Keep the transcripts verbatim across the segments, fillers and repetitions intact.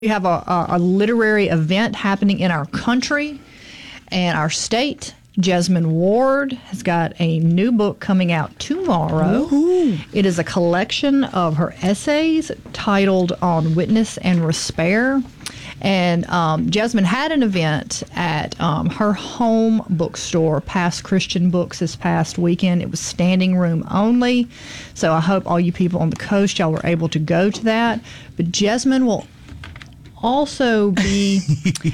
We have a, a, a literary event happening in our country and our state. Jesmyn Ward has got a new book coming out tomorrow. Woo-hoo. It is a collection of her essays titled On Witness and Respair. And um, Jesmyn had an event at um, her home bookstore, Past Christian Books, this past weekend. It was standing room only. So I hope all you people on the coast, y'all were able to go to that. But Jesmyn will also be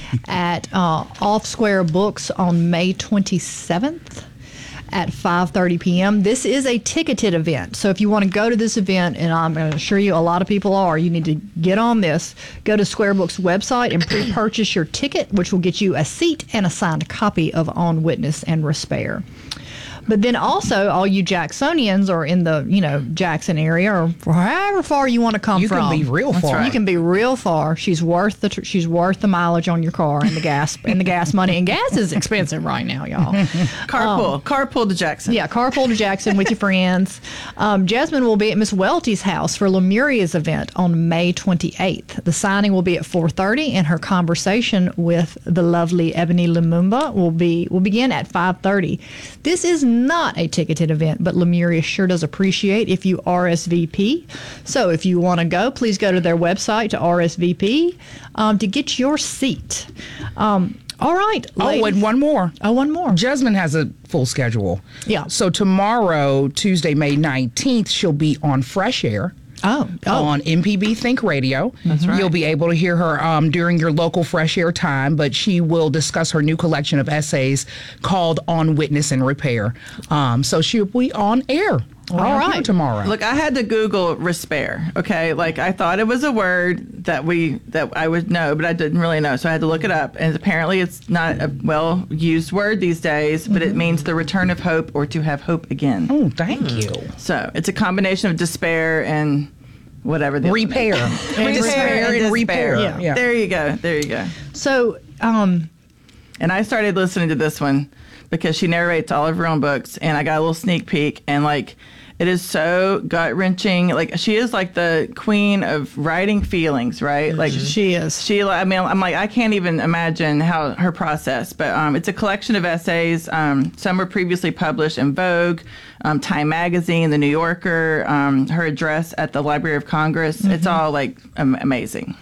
at uh, Off Square Books on May twenty-seventh at five thirty p.m. This is a ticketed event. So if you want to go to this event, and I'm going to assure you a lot of people are, you need to get on this. Go to Square Books website and pre-purchase your ticket, which will get you a seat and a signed copy of On Witness and Respair. But then also, all you Jacksonians or in the, you know, Jackson area or however far you want to come you from. You can be real far. Right. You can be real far. She's worth the tr- she's worth the mileage on your car and the gas and the gas money. And gas is expensive right now, y'all. Carpool. Um, carpool to Jackson. Yeah, carpool to Jackson with your friends. Um, Jesmyn will be at Miss Welty's house for Lemuria's event on May twenty-eighth. The signing will be at four thirty, and her conversation with the lovely Ebony Lumumba will be will begin at five thirty. This is not a ticketed event, but Lemuria sure does appreciate if you R S V P. So if you want to go, please go to their website to R S V P um, to get your seat. Um, all right. Oh, ladies. and one more. Oh, one more. Jesmyn has a full schedule. Yeah. So tomorrow, Tuesday, May nineteenth, she'll be on Fresh Air. Oh, oh. On M P B Think Radio. That's right. You'll be able to hear her um, during your local Fresh Air time, but she will discuss her new collection of essays called On Witness and Repair. Um, so she'll be on air. All right. Tomorrow. Look, I had to Google respair. Okay, like I thought it was a word that we that I would know, but I didn't really know, so I had to look it up. And apparently, it's not a well used word these days, but mm-hmm. it means the return of hope or to have hope again. Oh, thank mm. you. So it's a combination of despair and whatever the repair, repair despair and, and repair. Yeah. yeah, there you go, there you go. So, um, and I started listening to this one because she narrates all of her own books, and I got a little sneak peek, and like. It is so gut-wrenching. Like, she is like the queen of writing feelings, right? Mm-hmm. Like she is. She, I mean, I'm like, I can't even imagine how her process. But um, it's a collection of essays. Um, some were previously published in Vogue, um, Time Magazine, The New Yorker, um, her address at the Library of Congress. Mm-hmm. It's all like um, amazing.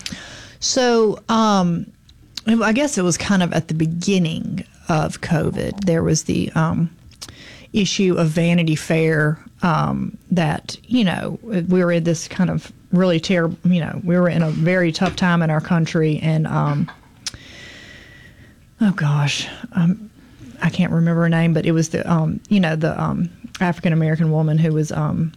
So, um, I guess it was kind of at the beginning of COVID. There was the um, issue of Vanity Fair. Um, that, you know, we were in this kind of really terrible, you know, we were in a very tough time in our country. And, um, oh, gosh, um, I can't remember her name, but it was the, um, you know, the um, African-American woman who was, um,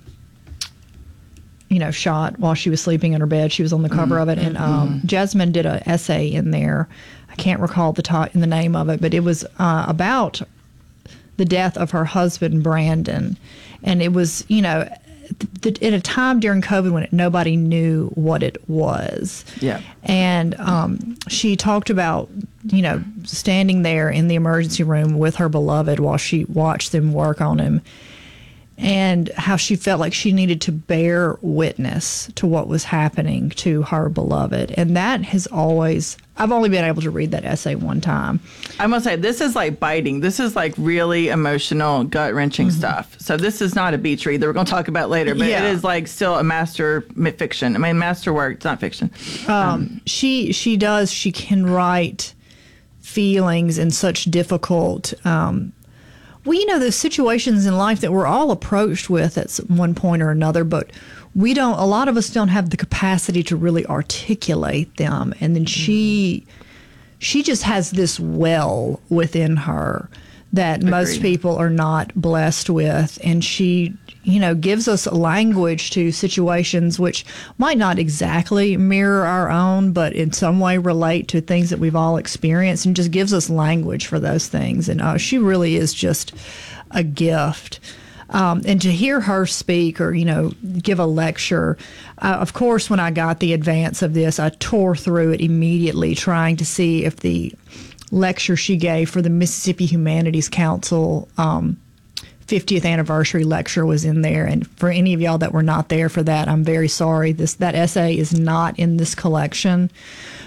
you know, shot while she was sleeping in her bed. She was on the cover mm-hmm. of it. And um, mm-hmm. Jesmyn did an essay in there. I can't recall the, to- the name of it, but it was uh, about the death of her husband, Brandon. And it was, you know, th- th- at a time during COVID when it, nobody knew what it was. Yeah. And um, she talked about, you know, standing there in the emergency room with her beloved while she watched them work on him, and how she felt like she needed to bear witness to what was happening to her beloved. And that has always, I've only been able to read that essay one time. I must say, this is like biting. This is like really emotional, gut-wrenching mm-hmm. stuff. So this is not a beach read that we're going to talk about later, but yeah. it is like still a master fiction. I mean, masterwork. It's not fiction. Um, um, she she does. She can write feelings in such difficult um well, you know, those situations in life that we're all approached with at one point or another, but we don't, a lot of us don't have the capacity to really articulate them. And then she, she just has this well within her that Agreed. Most people are not blessed with. And she, you know, gives us language to situations which might not exactly mirror our own, but in some way relate to things that we've all experienced, and just gives us language for those things. And uh, she really is just a gift. Um, and to hear her speak or, you know, give a lecture, uh, of course, when I got the advance of this, I tore through it immediately trying to see if the lecture she gave for the Mississippi Humanities Council um, fiftieth anniversary lecture was in there. And for any of y'all that were not there for that, I'm very sorry. This that essay is not in this collection.